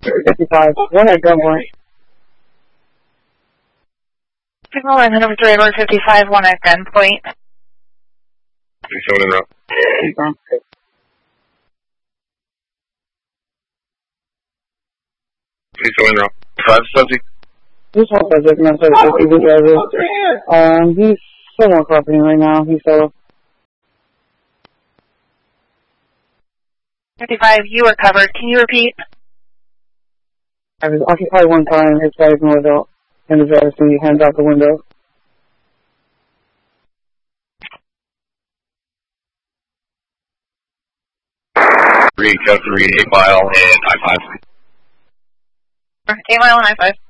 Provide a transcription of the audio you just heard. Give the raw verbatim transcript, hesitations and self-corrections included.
fifty-five, one at gunpoint. Signal and number three, Road fifty-five, one at gunpoint. thirty-seven in route. thirty-seven in route. Five subject. This one subject, not subject, Uber driver. Um, he's somewhere crossing right now. He's solo. fifty-five, you were covered. Can you repeat? I was occupied one time, his guy's north out, and the driver seat hands out the window. Three, cut three, eight mile, and I five. Eight mile and I five.